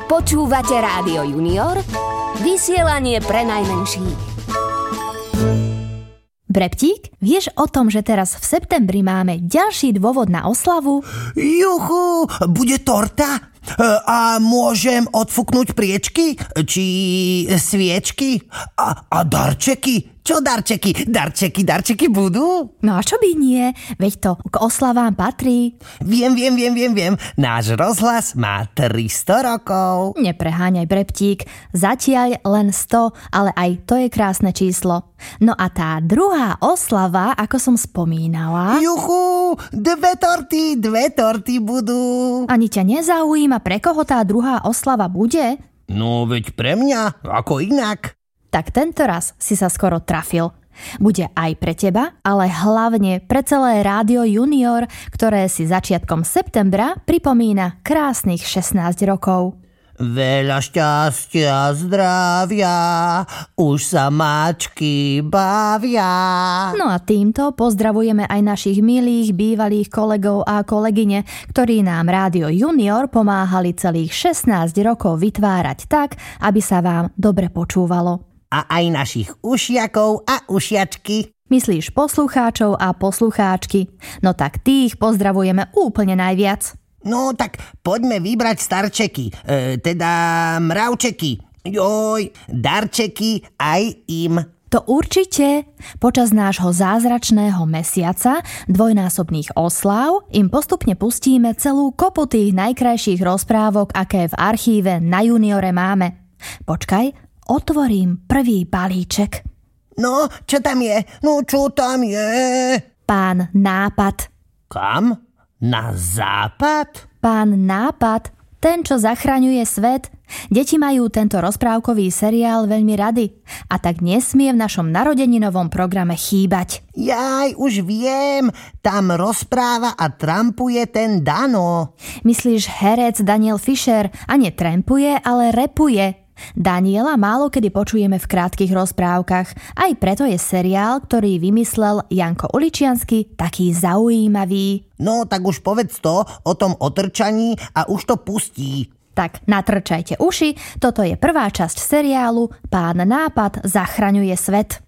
Počúvate Rádio Junior? Vysielanie pre najmenších. Breptík, vieš o tom, že teraz v septembri máme ďalší dôvod na oslavu? Juchu, bude torta? A môžem odfúknuť priečky? Či sviečky? A darčeky? Čo darčeky? Darčeky budú? No a čo by nie? Veď to k oslavám patrí. Viem. Náš rozhlas má 300 rokov. Nepreháňaj, Breptík. Zatiaľ len 100, ale aj to je krásne číslo. No a tá druhá oslava, ako som spomínala... Juchu, dve torty budú. Ani ťa nezaujíma, pre koho tá druhá oslava bude? No veď pre mňa, ako inak. Tak tento raz si sa skoro trafil. Bude aj pre teba, ale hlavne pre celé Rádio Junior, ktoré si začiatkom septembra pripomína krásnych 16 rokov. Veľa šťastia, zdravia, už sa mačky bavia. No a týmto pozdravujeme aj našich milých bývalých kolegov a kolegyne, ktorí nám Rádio Junior pomáhali celých 16 rokov vytvárať tak, aby sa vám dobre počúvalo. A aj našich ušiakov a ušiačky. Myslíš poslucháčov a poslucháčky? No tak tých pozdravujeme úplne najviac. No tak poďme vybrať starčeky, teda mravčeky. Joj, darčeky aj im. To určite. Počas nášho zázračného mesiaca dvojnásobných osláv im postupne pustíme celú kopu tých najkrajších rozprávok, aké v archíve na Juniore máme. Počkaj, otvorím prvý balíček. No, čo tam je? Pán Nápad. Kam? Na západ? Pán Nápad, ten, čo zachraňuje svet. Deti majú tento rozprávkový seriál veľmi rady a tak nesmie v našom narodeninovom programe chýbať. Jaj, už viem, tam rozpráva a trampuje ten Dano. Myslíš herec Daniel Fischer a netrampuje, ale repuje. Daniela málo kedy počujeme v krátkych rozprávkach, aj preto je seriál, ktorý vymyslel Janko Uličiansky, taký zaujímavý. No tak už povedz to o tom otrčaní a už to pustí. Tak natrčajte uši, toto je prvá časť seriálu Pán Nápad zachraňuje svet.